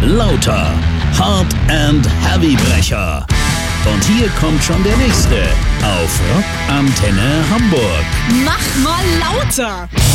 Lauter. Hard and Heavybrecher. Und hier kommt schon der nächste auf Rock Antenne Hamburg. Mach mal lauter!